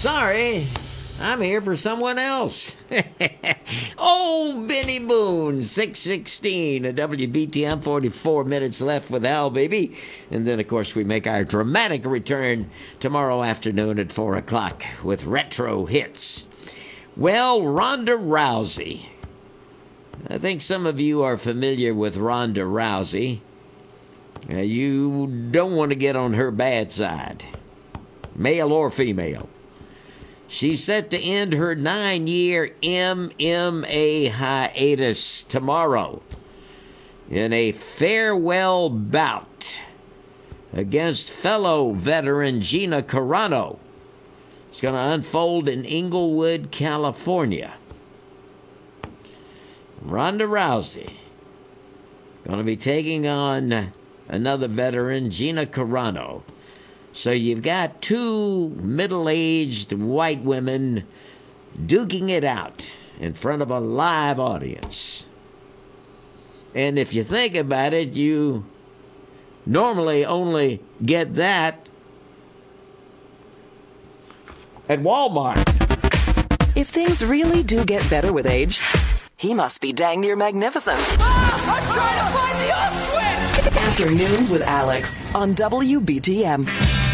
sorry. I'm here for someone else. Oh, Benny Boone, 6:16 at WBTM, 44 minutes left with Al, baby. And then, of course, we make our dramatic return tomorrow afternoon at 4 o'clock with retro hits. Well, Ronda Rousey. I think some of you are familiar with Ronda Rousey. You don't want to get on her bad side, male or female. She's set to end her 9-year MMA hiatus tomorrow in a farewell bout against fellow veteran Gina Carano. It's going to unfold in Inglewood, California. Ronda Rousey going to be taking on another veteran, Gina Carano. So you've got two middle-aged white women duking it out in front of a live audience. And if you think about it, you normally only get that at Walmart. If things really do get better with age, he must be dang near magnificent. I'm trying to find the off switch! Afternoons with Alex on WBTM.